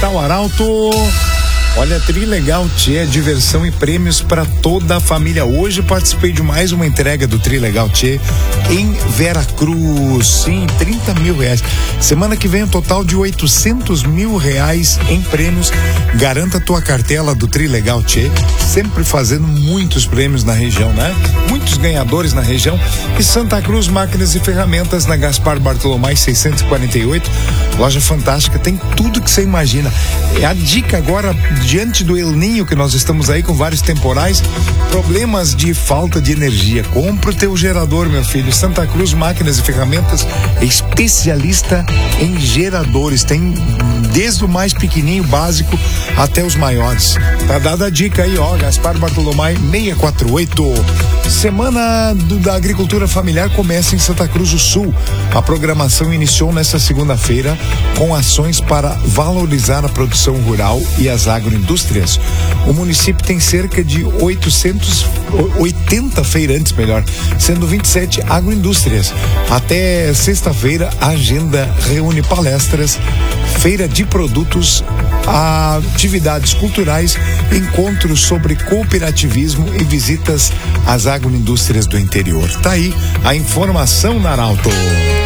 Portal Arauto. Olha, Trilegal Tchê, diversão e prêmios para toda a família. Hoje participei de mais uma entrega do Trilegal Tchê em Veracruz. Sim, 30 mil reais. Semana que vem um total de 800 mil reais em prêmios. Garanta tua cartela do Trilegal Tchê, sempre fazendo muitos prêmios na região, né? Muitos ganhadores na região. E Santa Cruz Máquinas e Ferramentas, na Gaspar Bartolomé 648. Loja fantástica, tem tudo que você imagina. É a dica agora, diante do El Ninho, que nós estamos aí com vários temporais, problemas de falta de energia. Compra o teu gerador, meu filho. Santa Cruz Máquinas e Ferramentas, especialista em geradores. Tem desde o mais pequenininho, básico, até os maiores. Tá dada a dica aí, ó. Gaspar Bartolomé 648. Semana da Agricultura Familiar começa em Santa Cruz do Sul. A programação iniciou nesta segunda-feira com ações para valorizar a produção rural e as agroindústrias. O município tem cerca de 80 feirantes, sendo 27 agroindústrias. Até sexta-feira, a agenda reúne palestras, feira de produtos, atividades culturais, encontros sobre cooperativismo e visitas às agroindústrias do interior. Tá aí a informação na Arauto.